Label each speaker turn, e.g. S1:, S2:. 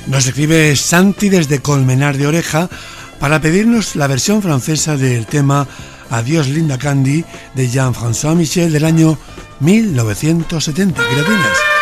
S1: Nos escribe Santi desde Colmenar de Oreja para pedirnos la versión francesa del tema Adiós Linda Candy de Jean-François Michel del año 1970. Aquí la tienes.